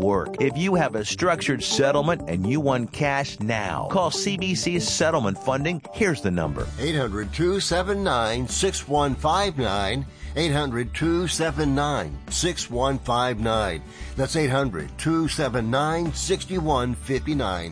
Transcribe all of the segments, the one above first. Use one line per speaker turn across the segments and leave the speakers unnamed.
work. If you have a structured settlement and you want cash now, call CBC Settlement Funding. Here's the number.
800-279-6159. 800-279-6159. That's 800-279-6159.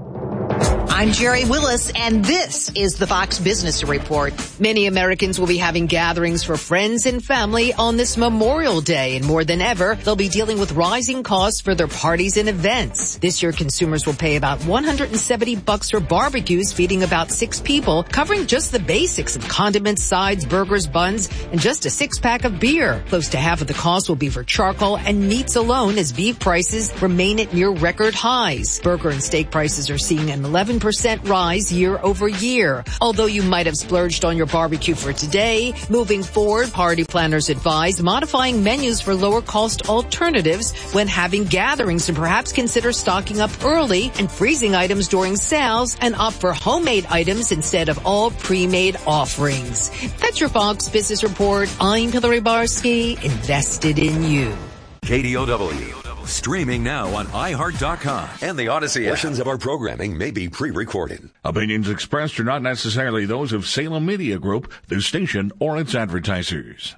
I'm Jerry Willis, and this is the Fox Business Report. Many Americans will be having gatherings for friends and family on this Memorial Day, and more than ever, they'll be dealing with rising costs for their parties and events. This year, consumers will pay about $170 for barbecues, feeding about 6 people, covering just the basics of condiments, sides, burgers, buns, and just a 6-pack of beer. Close to half of the cost will be for charcoal and meats alone, as beef prices remain at near record highs. Burger and steak prices are seeing an 11% rise year over year. Although you might have splurged on your barbecue for today, moving forward, party planners advise modifying menus for lower cost alternatives when having gatherings, and perhaps consider stocking up early and freezing items during sales and opt for homemade items instead of all pre-made offerings. That's your Fox Business Report. I'm Hillary Barsky, invested in you.
KDOW. Streaming now on iHeart.com and the Odyssey app. Portions of our programming may be pre-recorded.
Opinions expressed are not necessarily those of Salem Media Group, the station, or its advertisers.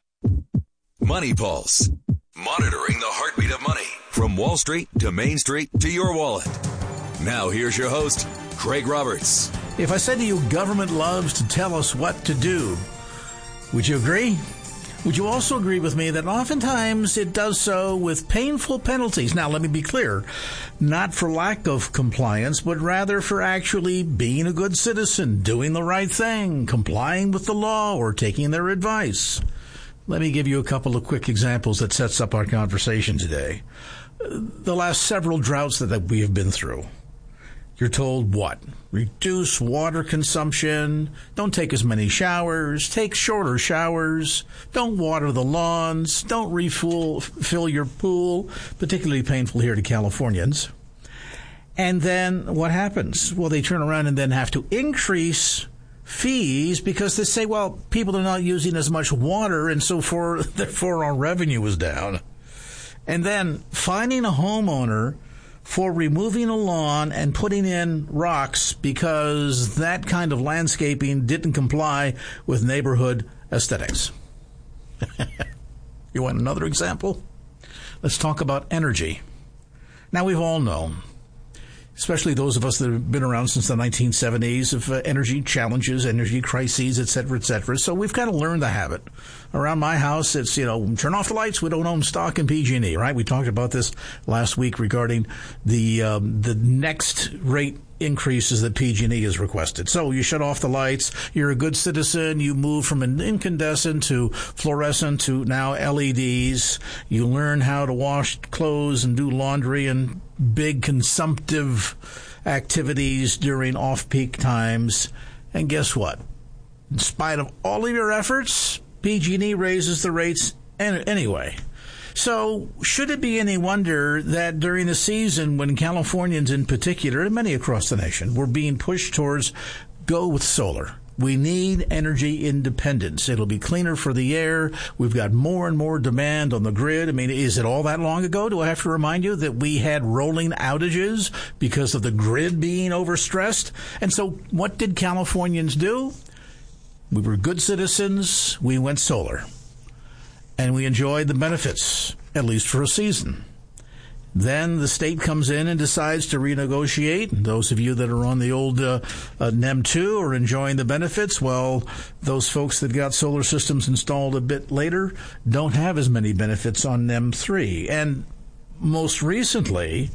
Money Pulse. Monitoring the heartbeat of money. From Wall Street to Main Street to your wallet. Now here's your host, Craig Roberts.
If I said to you, government loves to tell us what to do, would you agree? Would you also agree with me that oftentimes it does so with painful penalties? Now, let me be clear, not for lack of compliance, but rather for actually being a good citizen, doing the right thing, complying with the law, or taking their advice. Let me give you a couple of quick examples that sets up our conversation today. The last several droughts that we have been through. You're told what? Reduce water consumption. Don't take as many showers. Take shorter showers. Don't water the lawns. Don't fill your pool. Particularly painful here to Californians. And then what happens? Well, they turn around and then have to increase fees because they say, well, people are not using as much water, and so therefore our revenue is down. And then finding a homeowner for removing a lawn and putting in rocks because that kind of landscaping didn't comply with neighborhood aesthetics. You want another example? Let's talk about energy. Now, we've all known, especially those of us that have been around since the 1970s, of energy challenges, energy crises, et cetera, et cetera. So we've kind of learned the habit. Around my house, it's, turn off the lights. We don't own stock in PG&E, right? We talked about this last week regarding the next rate increases that PG&E has requested. So you shut off the lights. You're a good citizen. You move from an incandescent to fluorescent to now LEDs. You learn how to wash clothes and do laundry and big consumptive activities during off-peak times. And guess what? In spite of all of your efforts, PG&E raises the rates anyway. So should it be any wonder that during the season when Californians in particular, and many across the nation, were being pushed towards go with solar? We need energy independence. It'll be cleaner for the air. We've got more and more demand on the grid. I mean, is it all that long ago? Do I have to remind you that we had rolling outages because of the grid being overstressed? And so what did Californians do? We were good citizens. We went solar. And we enjoyed the benefits, at least for a season. Then the state comes in and decides to renegotiate. Those of you that are on the old NEM 2 are enjoying the benefits. Well, those folks that got solar systems installed a bit later don't have as many benefits on NEM 3. And most recently,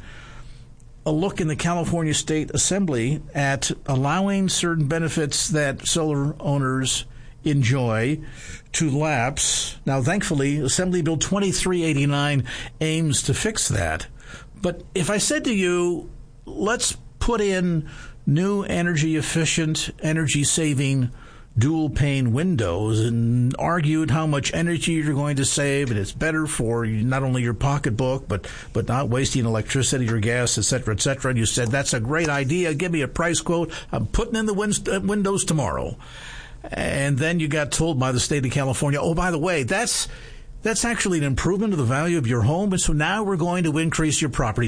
a look in the California State Assembly at allowing certain benefits that solar owners enjoy to lapse. Now, thankfully, Assembly Bill 2389 aims to fix that. But if I said to you, let's put in new energy-efficient, energy-saving dual-pane windows and argued how much energy you're going to save, and it's better for not only your pocketbook, but not wasting electricity or gas, et cetera, and you said, that's a great idea, give me a price quote, I'm putting in the windows tomorrow. And then you got told by the state of California, oh, by the way, that's actually an improvement of the value of your home, and so now we're going to increase your property